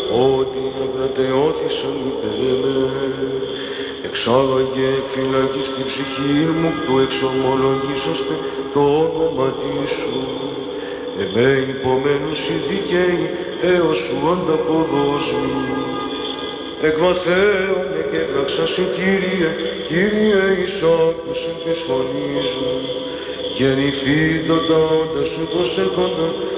ότι ακρατεώθησαν υπέρ εμέ. Εξάγαγε εκ φυλακής την ψυχή μου, του εξομολογήσωστε το όνομα σου. Εμέ υπομένους οι δικαίοι, έως σου ανταποδώσμη. Εκ βαθέων εκέπραξασι, Κύριε, εισάκουσιν της φωνής μου. Γεννηθήτω τα όντα σου προσέχοντα,